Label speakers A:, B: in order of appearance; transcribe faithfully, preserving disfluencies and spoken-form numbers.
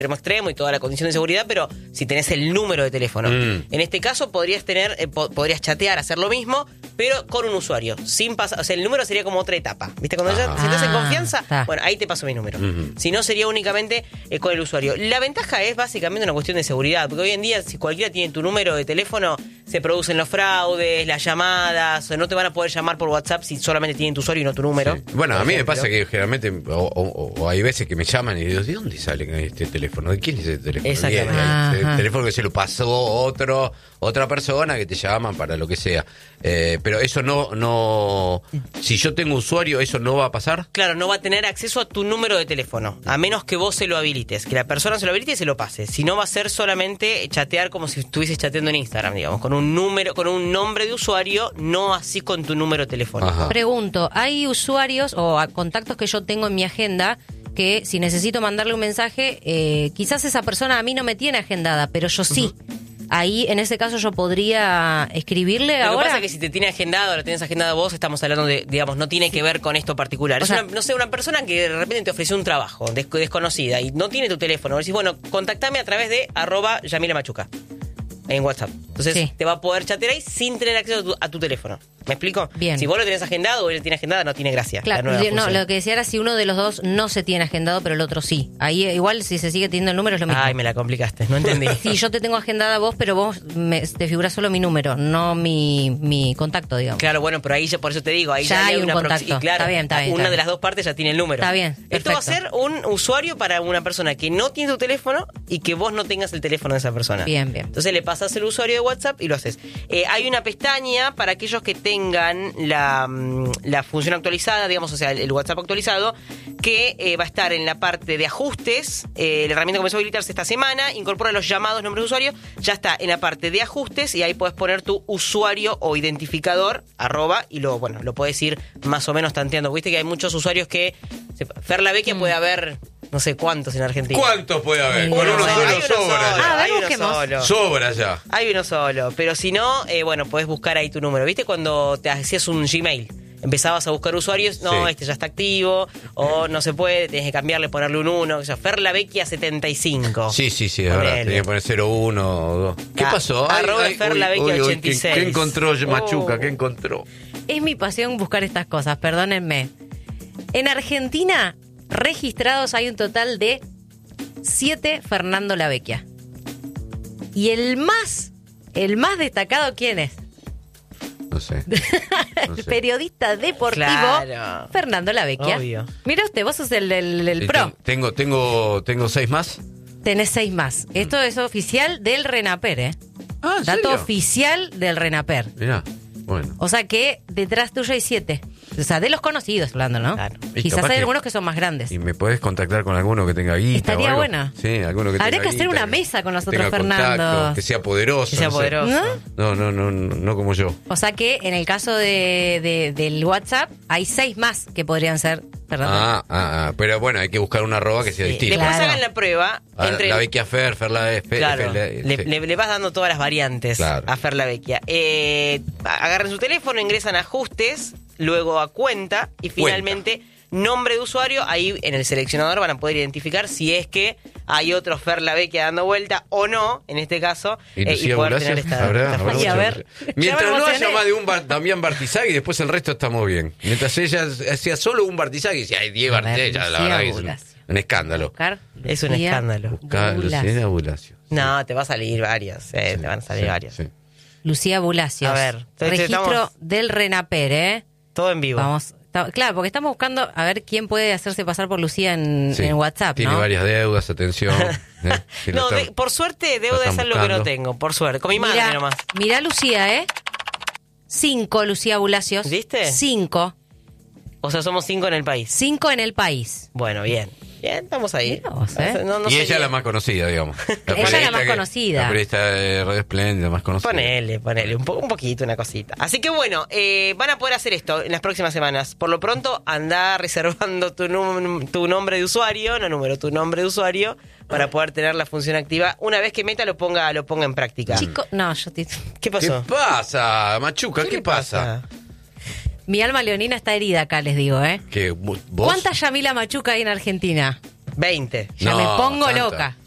A: extremo extremo y toda la condición de seguridad, pero si tenés el número de teléfono. Mm. En este caso podrías tener, eh, po- podrías chatear, hacer lo mismo, pero con un usuario, sin pasar, o sea, el número sería como otra etapa. ¿Viste? Cuando ya se te hace confianza,
B: Ah.
A: bueno, ahí te paso mi número.
C: Ujú.
A: Si no, sería únicamente eh, con el usuario. La ventaja es básicamente una cuestión de seguridad, porque hoy en día, si cualquiera tiene tu número de teléfono, se producen los fraudes, las llamadas, o no te van a poder llamar por WhatsApp si solamente tienen tu usuario y no tu número.
C: Sí. Bueno, a mí me
A: ejemplo.
C: pasa que generalmente, o, o- o hay veces que me llaman y digo, ¿de dónde sale este teléfono? ¿De quién es ese teléfono?
A: Exactamente.
C: Y el, el
B: Ajá.
C: teléfono que se lo pasó otro, otra persona que te llaman para lo que sea. Eh, pero eso no, no, si yo tengo usuario, ¿eso no va a pasar?
A: Claro, no va a tener acceso a tu número de teléfono, a menos que vos se lo habilites, que la persona se lo habilite y se lo pase. Si no, va a ser solamente chatear como si estuvieses chateando en Instagram, digamos, con un número, con un nombre de usuario, no así con tu número telefónico.
C: Ajá.
B: Pregunto, hay usuarios o a- contactos que yo tengo en mi agenda que si necesito mandarle un mensaje, eh, quizás esa persona a mí no me tiene agendada, pero yo sí. Ahí, en ese caso, yo podría escribirle
A: Lo que
B: ahora.
A: pasa es que si te tiene agendado, lo tienes agendado vos, estamos hablando de, digamos, no tiene que ver con esto particular.
B: O
A: Es
B: sea-
A: una, no sé, una persona que de repente te ofreció un trabajo des- desconocida y no tiene tu teléfono. Vos decís, bueno, contactame a través de arroba Yamila Machuca en WhatsApp. Entonces
B: Sí.
A: te va a poder chatear ahí sin tener acceso a tu, a tu teléfono. ¿Me explico?
B: Bien.
A: Si vos lo tenés agendado o él tiene agendada, no tiene gracia.
B: Claro,
A: la nueva
B: yo- no,
A: función.
B: lo que decía era si uno de los dos no se tiene agendado, pero el otro sí. Ahí eh, igual si se sigue teniendo el número es lo mismo.
A: Ay, me la complicaste, no entendí.
B: Sí, yo te tengo agendada a vos, pero vos me, te figura solo mi número, no mi, mi contacto, digamos.
A: Claro, bueno, pero ahí ya, por eso te digo, ahí
B: Ya
A: ya,
B: hay un
A: una proxi-
B: contacto.
A: y claro,
B: Está bien, está bien,
A: una
B: está
A: de
B: bien.
A: las dos partes ya tiene el número.
B: Está bien,
A: Esto va a ser
B: perfecto.
A: un usuario para una persona que no tiene tu teléfono y que vos no tengas el teléfono de esa persona.
B: Bien, bien.
A: Entonces le pasás el usuario de WhatsApp y lo haces. Eh, hay una pestaña para aquellos que tengan la, mm, la función actualizada, digamos, o sea, el, el WhatsApp actualizado, que eh, va a estar en la parte de ajustes. Eh, la herramienta comenzó a habilitarse esta semana, incorpora los llamados nombres de usuario, ya está en la parte de ajustes y ahí puedes poner tu usuario o identificador, arroba, y lo, bueno, lo puedes ir más o menos tanteando. Viste que hay muchos usuarios que... Fer la Vecchia puede haber no sé cuántos en Argentina.
C: ¿Cuántos puede haber?
B: Uno
C: Con uno
B: solo,
C: solo
A: hay uno
C: sobra
A: solo,
B: Ah, a ver,
A: hay uno
B: busquemos.
A: solo.
C: Sobra ya.
A: Hay uno solo, pero si no, eh, bueno, podés buscar ahí tu número. ¿Viste cuando te hacías un Gmail? Empezabas a buscar usuarios, no,
C: Sí.
A: este ya está activo, o no se puede, tenés que cambiarle, ponerle un uno, o sea, Fer la Vecchia setenta y cinco.
C: Sí, sí, sí, es verdad.
A: Ponele.
C: Tenía que poner cero uno o dos. ¿Qué
A: Ah,
C: pasó?
A: arroba Fer la Vecchia
C: uy, uy,
A: ochenta y
C: ¿qué-
A: seis.
C: ¿Qué encontró Machuca?
A: Oh.
C: ¿Qué encontró?
B: Es mi pasión buscar estas cosas, perdónenme. En Argentina, registrados hay un total de siete Fernando La Vecchia. Y el más, el más destacado, ¿quién es?
C: No sé. No sé.
B: Periodista deportivo,
A: Claro.
B: Fernando La Vecchia.
A: Obvio.
B: Mira usted, vos sos el, el, el
C: Sí,
B: pro.
C: ten- Tengo, tengo, tengo seis más.
B: Tenés seis más. Esto es oficial del RENAPER, ¿eh?
C: Ah, ¿en
B: Dato
C: serio?
B: oficial del RENAPER.
C: Mirá, bueno.
B: O sea que detrás tuyo hay siete. O sea, de los conocidos hablando, ¿no?
A: Claro.
C: Y
B: Quizás
C: capaz
B: hay
C: que-
B: algunos que son más grandes.
C: ¿Y me podés contactar con alguno que tenga guita?
B: Estaría
C: o algo?
B: bueno.
C: Sí, alguno que
B: Habría
C: tenga
B: que hacer
C: guita,
B: una mesa con los
C: tenga
B: otros Fernandos.
C: contacto, que sea poderoso.
A: Que sea
C: no sé.
A: poderoso.
B: ¿No?
C: No, no, no, no, no como yo.
B: O sea que en el caso de, de- del WhatsApp hay seis más que podrían ser Fernando.
C: Ah, ah, ah, pero bueno, hay que buscar una arroba que sea
A: Sí.
C: distinta.
A: Después
B: Claro.
A: hagan la prueba
C: Ah,
A: entre
C: la Vecchia Fer, Fer la Fe-
A: Claro,
C: Fe-
A: le,
C: sí.
A: le- le vas dando todas las variantes
C: Claro.
A: a Fer la Vecchia. Eh, agarren su teléfono, ingresan a ajustes, luego a cuenta y finalmente nombre de usuario. Ahí en el seleccionador van a poder identificar si es que hay otro Fer la Vecchia dando vuelta o no, en este caso,
C: ¿Y
A: eh,
C: Lucía
A: poder
C: Bulacio?
A: tener esta,
C: Habrá-
A: esta
C: habrá
B: Y a
C: mucha-
B: ver,
C: Mientras
B: ya me
C: no haya
B: emocioné.
C: más de un Bar- Damián Bartizagui, y después el resto estamos bien. Mientras ella hacía solo un Bartizagui, si hay diez
B: A ver,
C: Bartizagui, ya la
B: Lucía
C: verdad que es un,
B: Bulacio.
C: un escándalo.
B: Buscar
A: Es un
B: Lucía
A: escándalo.
C: Buscá
B: Bulacio.
C: Lucía Bulacio.
A: No, te va a salir varios, eh, te van a salir
C: Sí,
A: varios.
C: sí.
B: Lucía Bulacios.
A: A ver, entonces
B: registro
A: estamos-
B: del RENAPER, ¿eh?
A: Todo en vivo.
B: Vamos. ta- Claro, porque estamos buscando a ver quién puede hacerse pasar por Lucía en,
C: Sí.
B: en WhatsApp,
C: Tiene
B: ¿no?
C: varias deudas, atención. ¿eh? Que
A: no,
C: la
A: de-
C: están-
A: por suerte,
C: la
A: deuda
C: están
A: es algo que no
C: buscando.
A: tengo, por suerte. Con mi madre
B: Mirá,
A: nomás.
B: mirá Lucía, ¿eh? Cinco Lucía Bulacios.
A: ¿Viste?
B: Cinco.
A: O sea, somos cinco en el país.
B: Cinco en el país.
A: Bueno, bien. Bien, estamos ahí.
B: Mirá vos, ¿eh?
A: No- no
C: y ella
A: sería-
C: es la más conocida, digamos.
B: Ella es la
C: periodista
B: más
C: que-
B: conocida.
C: La periodista de Radio Espléndida, más conocida.
A: Ponele, ponele, un, po- un poquito, una cosita. Así que bueno, eh, van a poder hacer esto en las próximas semanas. Por lo pronto, anda reservando tu, num- tu nombre de usuario, no número, tu nombre de usuario, para poder tener la función activa. Una vez que Meta lo ponga, lo ponga en práctica.
B: Chico, no, yo te...
A: ¿Qué
C: ¿Qué
A: pasó?
C: pasa, Machuca? ¿Qué,
A: le
C: pasa?
B: Mi alma leonina está herida acá, les digo, ¿eh?
C: ¿Que vos?
B: ¿Cuánta Yamila Machuca hay en Argentina?
A: veinte.
B: Ya
C: No,
B: me pongo
C: tanta.
B: loca.